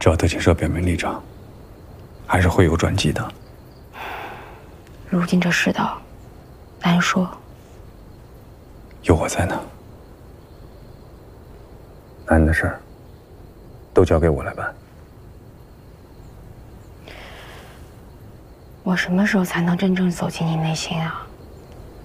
只要德勤社表明立场，还是会有转机的。 如今这世道，难说。 有我在呢，男人的事儿都交给我来办。 我什么时候才能真正走进你内心啊？